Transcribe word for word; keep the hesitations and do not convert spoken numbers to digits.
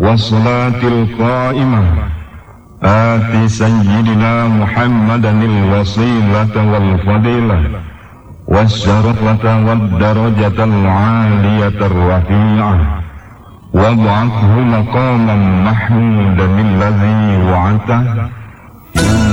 والصلاة القائمة آت سيدنا محمدا الوسيلة والفضيلة والشرفة والدرجة العالية الرفيعة وابعثه مقاما محمودا الذي وعدته